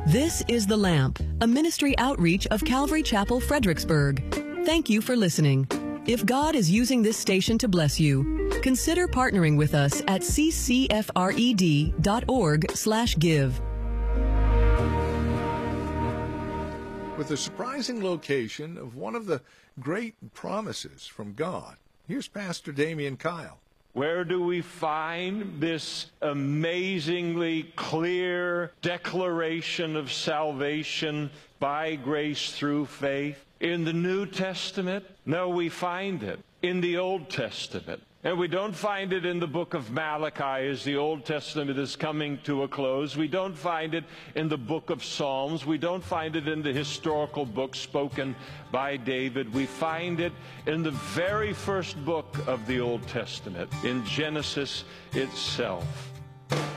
This is The Lamp, a ministry outreach of Calvary Chapel, Fredericksburg. Thank you for listening. If God is using this station to bless you, consider partnering with us at ccfred.org/give. With the surprising location of one of the great promises from God, here's Pastor Damian Kyle. Where do we find this amazingly clear declaration of salvation by grace through faith? In the New Testament? No, we find it in the Old Testament. And we don't find it in the book of Malachi as the Old Testament is coming to a close. We don't find it in the book of Psalms. We don't find it in the historical books spoken by David. We find it in the very first book of the Old Testament, in Genesis itself.